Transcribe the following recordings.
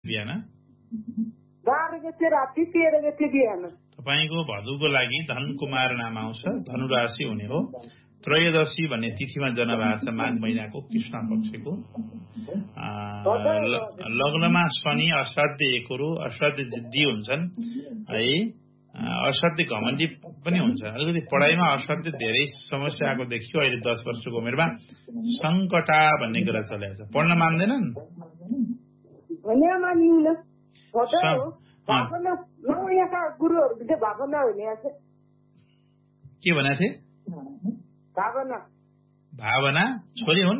बिहान 12 गते राति 13 गते बिहान। तपाईको भदौको लागि धनकुमार नाम आउँछ, धनुराशि हुने हो। त्रयोदशी भन्ने तिथिमा जन्म भएको छ, माघ महिनाको कृष्ण पक्षको। लग्नमा शनि असाध्य एकरो, असाध्य जिद्दी हुन्छन् है, असाध्य घमण्डी पनि हुन्छ। अलिकति पढाइमा असाध्य धेरै समस्या आएको देखियो। अहिले 10 वर्षको उमेरमा संकटा भन्ने कुरा चलेको छ। पढ्न मान्दैनन्? के भनेको थिए? भावना छोरी हुन्?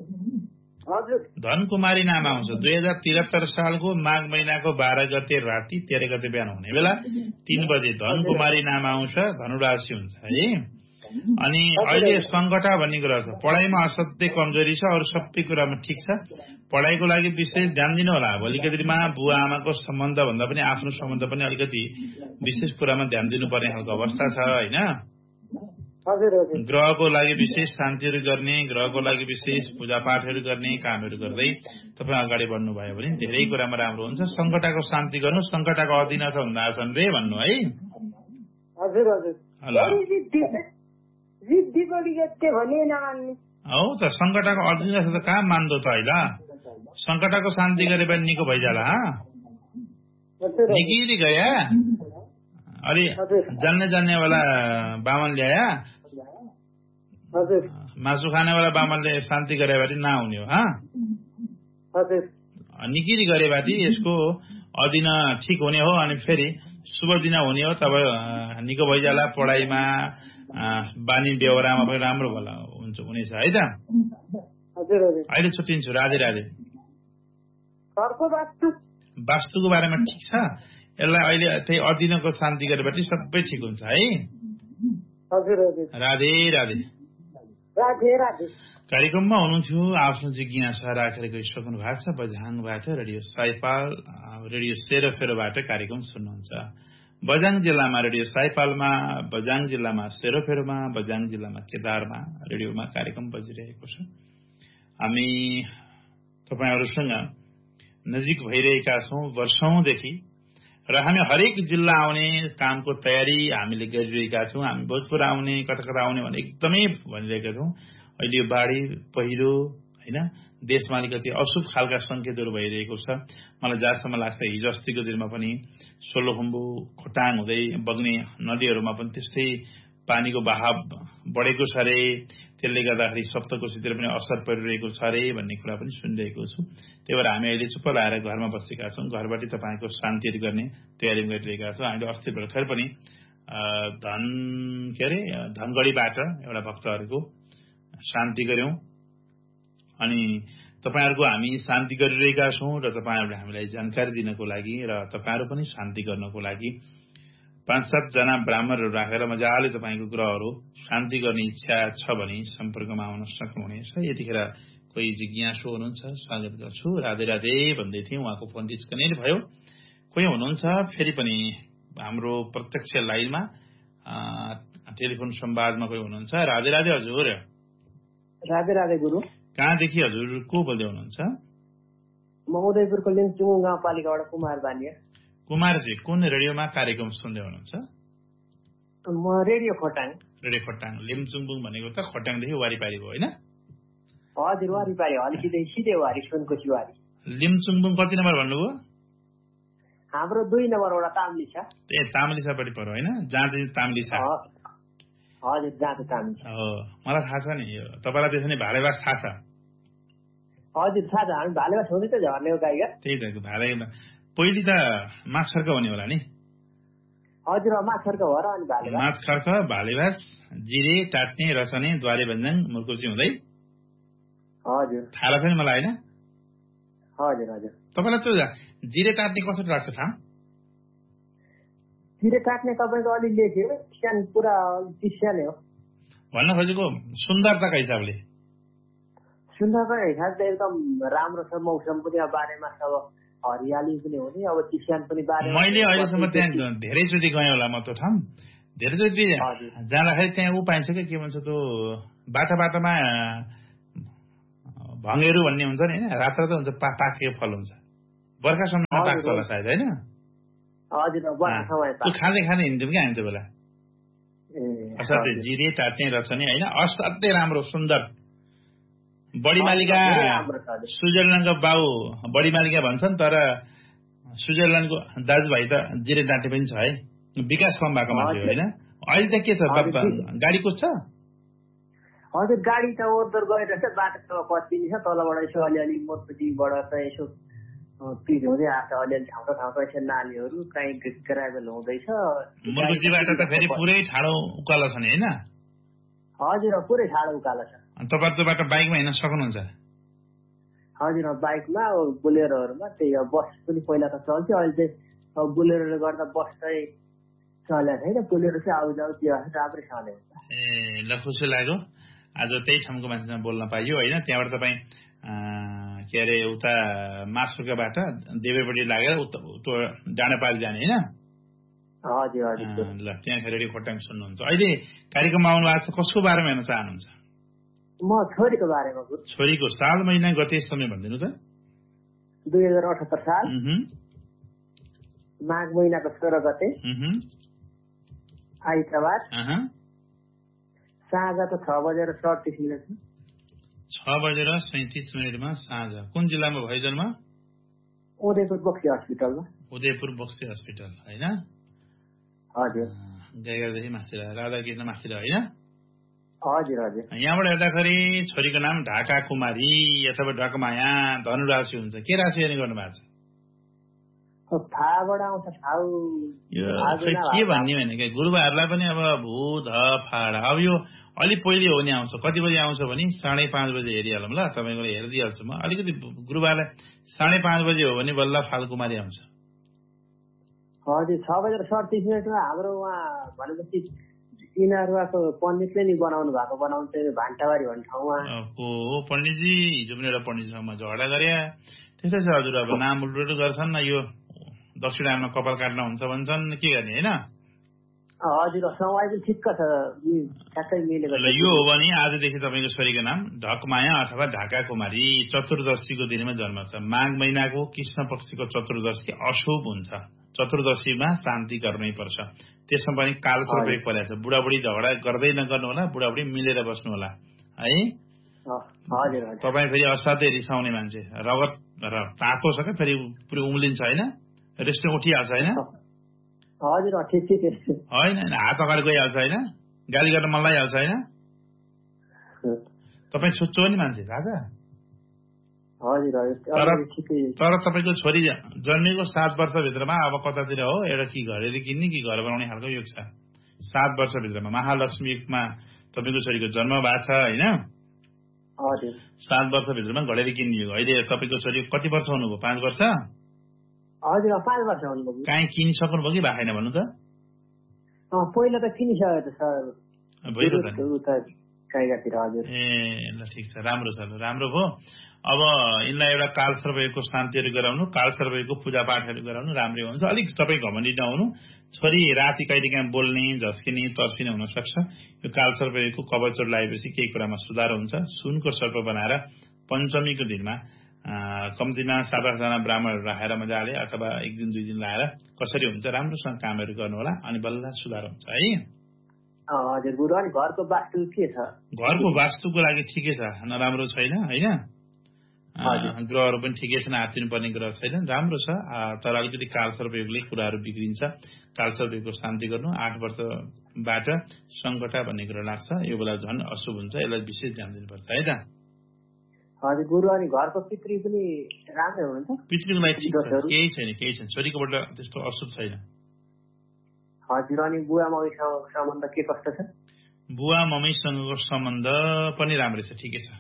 धनकुमारी नाम आउँछ। 2073 सालको माघ महिनाको 12 गते राति 13 गते बिहान हुने बेला 3 बजे धनकुमारी नाम आउँछ, धनुराशि हुन्छ है। अनि अहिले संकटा भन्ने कुरा छ। पढाइमा असाध्यै कमजोरी छ, अरू सबै कुरामा ठिक छ। पढाइको लागि विशेष ध्यान दिनु होला। भोलिको दिनमा बुवा आमाको सम्बन्ध भन्दा पनि आफ्नो सम्बन्ध पनि अलिकति विशेष कुरामा ध्यान दिनुपर्ने खालको अवस्था छ होइन। ग्रहको लागि विशेष शान्तिहरू गर्ने, ग्रहको लागि विशेष पूजापाठहरू गर्ने कामहरू गर्दै तपाईँ अगाडि बढ्नुभयो भने धेरै कुरामा राम्रो हुन्छ। संकटाको शान्ति गर्नु, संकटाको अधीन छ भन्दा छन् रे भन्नु है। हौ त संकटाको अधीन छ त कहाँ मान्दो त अहिले। संकटाको शान्ति गरे पनि निको भइजाला। निकी गया अलि जान्ने वाला बामन ल्याया, मासु खानेवाला बामनले शान्ति गरे बाटी नहुने हो। निकिरी गरे बाटी यसको अधीन ठिक हुने हो। अनि फेरि शुभ दिन हुने हो। तब निको भइजाला। पढाइमा बानी बेहोरामा पनि राम्रो भला हुनेछ है त। अहिले छुट्टिन्छु। राधे राधे। वास्तुको बारेमा ठिक छ। यसलाई अहिले त्यही अधीनको शान्ति गरेपछि सबै ठिक हुन्छ है। राधे राधे। कार्यक्रममा हुनुहुन्थ्यो, आफ्नो जिज्ञासा राखेर गइसक्नु भएको छ। बझाङबाट रेडियो साइपाल, रेडियो सेरोफेरोबाट कार्यक्रम सुन्नुहुन्छ। बझाङ जिल्लामा रेडियो साइपालमा, बझाङ जिल्लामा सेरोफेरोमा, बझाङ जिल्लामा केदारमा रेडियोमा कार्यक्रम बजिरहेको छ। हामी तपाईहरूसँग नजिक भइरहेका छौं वर्षौंदेखि र हामी हरेक जिल्ला आउने कामको तयारी हामीले गरिरहेका छौं। हामी भोजपुर आउने, कटकटा आउने भने एकदमै भनिरहेका छौं। अहिले यो बाढी पहिरो हैन देशमा अलिकति अशुभ खालका संकेतहरू भइरहेको छ। मलाई जहाँसम्म लाग्छ हिजो अस्तिको दिनमा पनि सोलुखुम्बु खोटाङ हुँदै बग्ने नदीहरूमा पनि त्यस्तै पानीको बहाव बढेको छ रे। त्यसले गर्दाखेरि सप्तकोशीतिर पनि असर परिरहेको छ रे भन्ने कुरा पनि सुनिरहेको छु। त्यही भएर हामी अहिले चुप्प लाएर घरमा बसेका छौं। घरबाट तपाईको शान्तिहरू गर्ने तयारी गरिरहेका छौं। हामीले अस्ति भर्खर पनि धनगढीबाट एउटा भक्तहरूको शान्ति गर्यौं। अनि तपाईहरुको हामी शान्ति गरिरहेका छौं र तपाईहरुले हामीलाई जानकारी दिनको लागि र तपाईहरु पनि शान्ति गर्नको लागि 5-7 जना ब्राह्मणहरू राखेर मजाले तपाईको ग्रहहरू शान्ति गर्ने इच्छा छ भने सम्पर्कमा आउन सक्नुहुनेछ। यतिखेर कोही जिज्ञासु हुनुहुन्छ, स्वागत गर्छु। राधे राधे भन्दै थिए, उहाँको फोन डिस्कनेक्ट भयो। कोही हुनुहुन्छ फेरि पनि हाम्रो प्रत्यक्ष लाइनमा टेलिफोन संवादमा कोही हुनुहुन्छ। राधे राधे हजुर। राधे राधे गुरु। कहाँदेखि हजुर को बोल्दै हुनुहुन्छ? म उदयपुरको लिम्चुङ गाउँपालिकाबाट कुमार बानिया। कुमारजी कुन रेडियोमा कार्यक्रम सुन्दै हुनुहुन्छ? म रेडियो खोटाङ। रेडियो खोटाङ। लिम्चुङबुङ भनेको त खोटाङदेखि वारिपारी हो हैन? हजुर वारिपारी, अलिकति सिधै वारी, सुनकोशी वारी। लिम्चुङबुङ कति नम्बर भन्नुभयो? हाम्रो 2 नम्बर वटा ताम्लिसा। ए ताम्लिसापट्टि पर्यो हैन? जहाँ चाहिँ ताम्लिसा। हजुर जहाँ चाहिँ ताम्लिसा। हो मलाई थाहा छ नि यो। तपाईलाई त्यसो नि भालेबास थाहा छ? हजुर थाहा छ। हामी भालेबास हुँदै त झर्नेको गाईगा। त्यही त भालेमा पहिले त माछखर्क हुने होला नि? हजुर माछखर्क हो र अनि भालेबास। माछखर्क, भालेबास, जिरे, टाट्ने, रचने, द्वारे भन्ज्याङ, मुर्कुची हुँदै। हजुर थाहा लाग्छ नि मलाई हैन? हजुर हजुर। तपाईलाई त्यो जिरे टाट्ने कसरी लाग्छ थाहा? जिरे टाट्ने तपाईको अलि लेख्यो, स्यान पुरा स्यान हो। भन्न खोजेको सुन्दरताका हिसाबले। सुन्दरताका हिसाबले एकदम राम्रो छ। मौसम पनि बारेमा सब हरियाली पनि हुने। अब चिस्यान पनि बारे। मैले अहिलेसम्म त्यहाँ धेरैचोटि गएँ होला म त्यो ठाउँ। धेरैचोटि जाँदाखेरि त्यहाँ ऊ पाइन्छ के भन्छ त्यो बाटामा भङ्गेहरू भन्ने हुन्छ नि हैन? रातो हुन्छ, पाकेको फल हुन्छ। बर्खासम्म पाक्छ होला सायद होइन? हजुर बर्खा समय त्यो खाँदै हिँड्थ्यौँ कि हामी त्यो बेला असाध्यै जिरे टाट्ने रहेछ नि होइन? असाध्यै राम्रो सुन्दर। बढी मालिका स्विजरल्यान्डको बाउ बढी मालिका भन्छन्, तर स्विजरल्यान्डको दाजुभाइ त जिरे टाट्ने पनि छ है। विकास कम भएको मान्छे होइन? अहिले त के छ, गाडी कुद्छ? हजुर गाडी त ओहोर गएर चाहिँ बाटो कति छ तलबाट यसो अलिअलि मोटपट्टिबाट चाहिँ यसो पिच हुँदै आएको छ, अलिअलि ठाउँको यसो नालीहरू कहीँ ग्राभेल हुँदैछ। मुर्गुजीबाट त फेरि पुरै ठाडो उकालो छ नि होइन? हजुर पुरै ठाडो उकालो छ। तपाईँ त्योबाट बाइकमा हिँड्न सक्नुहुन्छ? हजुर बाइकमा बोलेरोहरूमा त्यही बस पनि पहिला त चल्थ्यो, अहिले चाहिँ बोलेरोले गर्दा बस चाहिँ चलेको छैन, बोलेरो चाहिँ आउजाउ त्यो राम्रै चल्ने हुन्छ। ए ल खुसी लाग्यो आज त्यही ठाउँको मान्छेसँग बोल्न पाइयो होइन? त्यहाँबाट तपाईँ के अरे उता मासुकाबाट देवेपट्टि लागेर डाँडापाल जाने होइन? हजुर हजुर ल त्यहाँ रेडियो खोटाङ सुन्नुहुन्छ। अहिले कार्यक्रममा आउनु भएको छ, कसको बारेमा हेर्न चाहनुहुन्छ? म छोरीको बारेमा। छोरीको साल महिना गते समय भनिदिनु त। 2078 साल माघ महिनाको 16 गते आइतबार साँझ त 6:37 6:37 साँझ। कुन जिल्लामा भयो जन्म? उदयपुर बक्सी हस्पिटलमा। उदयपुर बक्सी हस्पिटल होइन? हजुर गाईघरदेखि माथि राधाकृष्ण माथि होइन? हजुर हजुर। यहाँबाट हेर्दाखेरि छोरीको नाम ढाका कुमारी अथवा ढकमाया धनुराशि हुन्छ। के राशि हेर्ने गर्नु भएको छ? फाबाट आउँछ ठाउँ के भन्ने भने गुरुबाहरूलाई पनि अब भू ध फाडा। अब यो अलिक पहिले हो नि आउँछ। कति बजी आउँछ भने 5:30 बजे हेरिहालौँ ल, तपाईँकोले हेरिदिइहाल्छु म। अलिकति गुरुबारलाई 5:30 बजे हो भने बल्ल फालकुमारी आउँछ। हजुर 6:37 हाम्रो उहाँ भनेपछि यिनीहरूको पण्डितले नि बनाउनु भएको बनाउँछ भान्टाबारी भन्ने ठाउँमा। हो पण्डितजी हिजो पनि एउटा पण्डितसँग झगडा गरे। त्यस्तै छ हजुर, अब नाम उल्टो गर्छन् न, यो दक्षिणामा कपाल काट्न हुन्छ भन्छन्, के गर्ने होइन? हजुर समय पनि ठिक्क छ, ठ्याक्कै मिलेको छ। यो हो भने आजदेखि तपाईँको छोरीको नाम ढकमाया अथवा ढाका कुमारी। चतुर्दशीको दिनमा जन्म छ। माघ महिनाको कृष्ण पक्षको चतुर्दशी अशुभ हुन्छ। चतुर्दशीमा शान्ति गर्नै पर्छ। त्यसमा पनि कालसर्प योग परेको छ। बुढाबुढी झगडा गर्दै नगर्नु होला, बुढाबुढी मिलेर बस्नु होला है। तपाईँ फेरि असाध्यै रिसाउने मान्छे, रगत तातो छ क्या, फेरि पुरै उम्लिन्छ होइन? रेस्टुरेन्ट उठिहाल्छ होइन? होइन हात अगाडि गइहाल्छ होइन? गाली गर्न मन लागिहाल्छ होइन? तपाईँ सोध्छु नि मान्छे राजा। तर तपाईँको छोरी जन्मेको 7 वर्षभित्रमा अब कतातिर हो एउटा कि घरेरी किन्ने कि घर बनाउने खालको योग छ। 7 वर्षभित्रमा महालक्ष्मी युगमा तपाईँको छोरीको जन्म भएको छ होइन? 7 वर्षभित्रमा घडेरी किन्ने योग। अहिले तपाईँको छोरी कति वर्ष हुनुभयो? 5 वर्ष? हजुर 5 वर्ष हुनुभयो। काहीँ किनिसक्नुभयो कि भएन भन्नु त? पहिला त किनिसकेको छ सर। ए ल ठिक छ, राम्रो छ, राम्रो भयो। अब यिनलाई एउटा कालसर्पयोगको शान्तिहरू गराउनु, कालसर्पयोगको पूजापाठहरू गराउनु राम्रै हुन्छ। अलिक तपाईँ घमण्डी नहुनु। छोरी राति कहिलेकाहीँ बोल्ने, झस्किने, तर्सिने हुन सक्छ। यो कालसर्पयोगको कवचहरू लगाएपछि केही कुरामा सुधार हुन्छ। सुनको सर्प बनाएर पञ्चमीको दिनमा कम्तीमा 7-8 जना ब्राह्मणहरू राखेर मजाले अथवा 1 दिन 2 दिन लाएर कसरी हुन्छ राम्रोसँग कामहरू गर्नु होला, अनि बल्ल सुधार हुन्छ है। हजुर गुरु, अनि घरको वास्तु के छ? घरको वास्तुको लागि ठिकै छ, नराम्रो छैन होइन? ग्रहहरू पनि ठिकै छन्, हातिनु पर्ने ग्रह छैन, राम्रो छ। तर अलिकति कालसर्पयोगले कुराहरू बिग्रिन्छ। कालसर्पयोगको शान्ति गर्नु। 8 वर्षबाट सङ्कटा भन्ने कुरो लाग्छ, यो बेला झन् अशुभ हुन्छ, यसलाई विशेष ध्यान दिनुपर्छ है त। हजुर गुरु, अनि घरको पितृ पनि राम्रै हुनुहुन्छ? पितृको लागि केही छैन। छोरीकोबाट त्यस्तो अशुभ छैन। हजुर, अनि बुवा मम्मीसँग सम्बन्ध के कस्तो छ? बुवा मम्मीसँगको सम्बन्ध पनि राम्रै छ, ठिकै छ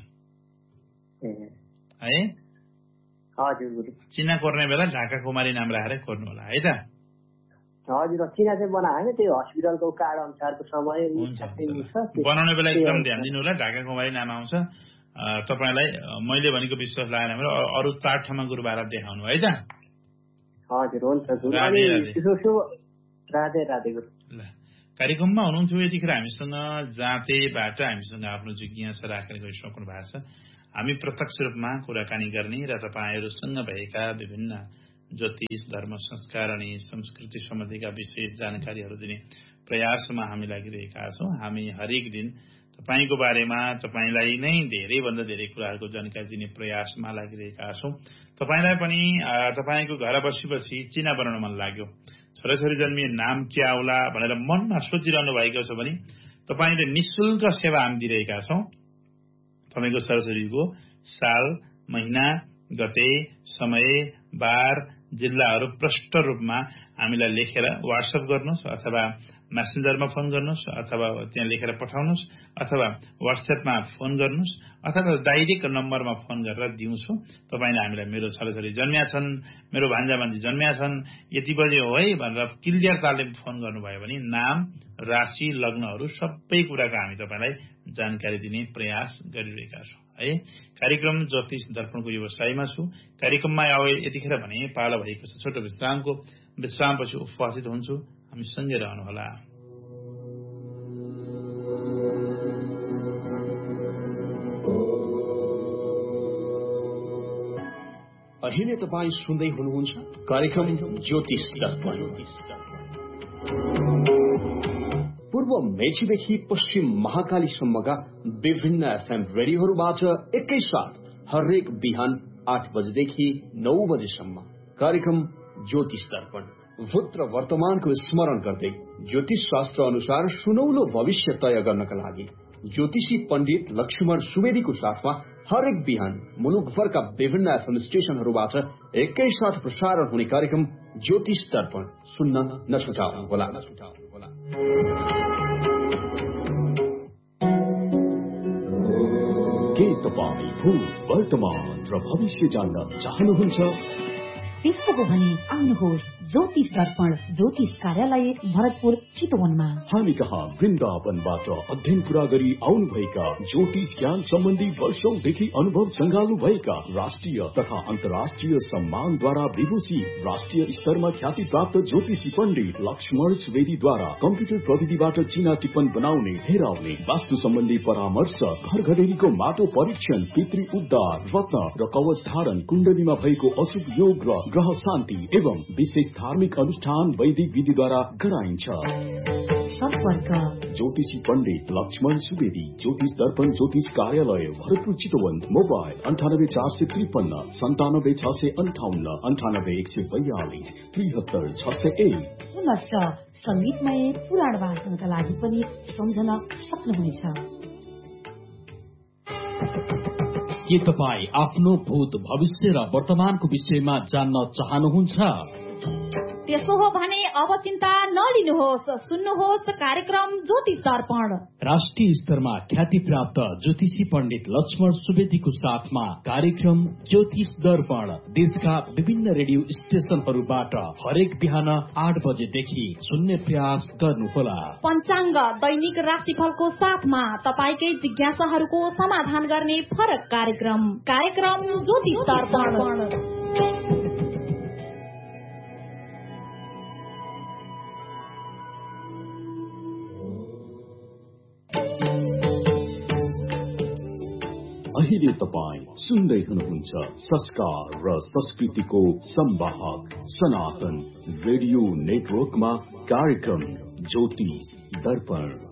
है। हजुर गुरु, चिना कोर्ने बेला ढाका कुमारी नाम राखेर कोर्नु होला है त। हजुर चिना चाहिँ बनायो होइन, त्यो हस्पिटलको कार्ड अनुसारको समय बनाउने बेला एकदम ध्यान दिनु होला। ढाका कुमारी नाम आउँछ। तपाईँलाई मैले भनेको विश्वास लागेन भने अरू 4 ठाउँमा गुरुबार देखाउनु है त। हजुर हुन्छ गुरु। राधे राधे गुरु। ल कार्यक्रममा हुनुहुन्थ्यो यतिखेर हामीसँग जाँतेबाट हामीसँग आफ्नो जिज्ञासा राखेर गइसक्नु भएको छ। हामी प्रत्यक्ष रूपमा कुराकानी गर्ने र तपाईँहरूसँग भएका विभिन्न ज्योतिष, धर्म, संस्कार अनि संस्कृति सम्बन्धीका विशेष जानकारीहरू दिने प्रयासमा हामी लागिरहेका छौँ। हामी हरेक दिन तपाईको बारेमा तपाईलाई नै धेरैभन्दा धेरै कुराहरूको जानकारी दिने प्रयासमा लागिरहेका छौँ। तपाईलाई पनि तपाईको घर बसी चिना बनाउन मन लाग्यो, छोराछोरी जन्मिए नाम के आउला भनेर मनमा सोचिरहनु भएको छ भने तपाईले निशुल्क सेवा हामी दिइरहेका छौँ। तपाईको छोराछोरीको साल, महिना, गते, समय, बार, जिल्लाहरू प्रष्ट रूपमा हामीलाई लेखेर व्हाट्सएप गर्नुहोस् अथवा मेसेन्जरमा फोन गर्नुहोस् अथवा त्यहाँ लेखेर पठाउनुहोस् अथवा व्हाट्सएपमा फोन गर्नुहोस् अथवा डाइरेक्ट नम्बरमा फोन गरेर दिउँछु। तपाईले हामीलाई मेरो छोराछोरी जन्मिया छन्, मेरो भान्जाभान्जी जन्मिया छन्, यति बजे हो है भनेर क्लियर तालले फोन गर्नुभयो भने नाम, राशि, लग्नहरू सबै कुराको हामी तपाईलाई जानकारी दिने प्रयास गरिरहेका छौँ है। कार्यक्रम ज्योतिष दर्पणको व्यवसायमा छु। कार्यक्रममा यतिखेर भने पालो भएको छ छोटो विश्रामको। विश्रामपछि उपस्थित हुन्छु, हामी सँगै रहनुहोला। अहिले तपाईँ सुन्दै हुनुहुन्छ कार्यक्रम ज्योतिष दर्पण। पूर्व मेचीदेखि पश्चिम महाकालीसम्मका विभिन्न एफएम रेडियोहरूबाट एकैसाथ हरेक बिहान 8 बजेदेखि 9 बजेसम्म कार्यक्रम ज्योतिष दर्पण भूत र वर्तमानको स्मरण गर्दै ज्योतिष शास्त्र अनुसार सुनौलो भविष्य तय गर्नका लागि ज्योतिषी पण्डित लक्ष्मण सुवेदीको साथमा हरेक बिहान मुलुकभरका विभिन्न एफएम स्टेशनहरूबाट एकैसाथ प्रसारण हुने कार्यक्रम ज्योतिष दर्पण सुन्न नछुटाउनुहोला। के तपाईँ भूत, वर्तमान र भविष्य जान्न चाहनुहुन्छ? त्यस्तो हो भने आउनुहोस् ज्योतिष दर्पण ज्योतिष कार्यालय भरतपुर चितवनमा। हामी कहाँ वृन्दावनबाट अध्ययन पूरा गरी आउनुभएका ज्योतिष ज्ञान सम्बन्धी वर्षौंदेखि अनुभव संगाल्नु भएका राष्ट्रिय तथा अन्तर्राष्ट्रिय सम्मानद्वारा विभूषी राष्ट्रिय स्तरमा ख्याति प्राप्त ज्योतिषी पण्डित लक्ष्मण सुवेदीद्वारा कम्प्युटर प्रविधिबाट चिना टिप्पण बनाउने, हेराउने, वास्तु सम्बन्धी परामर्श, घर घडेरीको माटो परीक्षण, पितृ उद्धार, रत्न र कवच धारण, कुण्डलीमा भएको अशुभ योग र ग्रह शान्ति एवं विशेष धार्मिक अनुष्ठान वैदिक विधिद्वारा गराइन्छ। सम्पर्क ज्योतिषी पण्डित लक्ष्मण सुवेदी, ज्योतिष दर्पण ज्योतिष कार्यालय भरतपुर चितवन। मोबाइल 984553 97658 98142 73601। पुनश्च संगीतमय पुराण वाचनका लागि पनि सम्झन सक्नुहुनेछ। के तपाईँ आफ्नो भूत, भविष्य र वर्तमानको विषयमा जान्न चाहनुहुन्छ? त्यसो हो भने अब चिन्ता नलिनुहोस्, सुन्नुहोस् कार्यक्रम ज्योतिष दर्पण। राष्ट्रिय स्तरमा ख्याति प्राप्त ज्योतिषी पण्डित लक्ष्मण सुवेदीको साथमा कार्यक्रम ज्योतिष दर्पण देशका विभिन्न रेडियो स्टेशनहरूबाट हरेक बिहान 8 बजेदेखि सुन्ने प्रयास गर्नुहोला। पञ्चाङ्ग, दैनिक राशिफलको साथमा तपाईकै जिज्ञासाहरूको समाधान गर्ने फरक कार्यक्रम ज्योतिष दर्पण। अहिले तपाईँ सुन्दै हुनुहुन्छ संस्कार र संस्कृतिको संवाहक सनातन रेडियो नेटवर्कमा कार्यक्रम ज्योतिष दर्पण।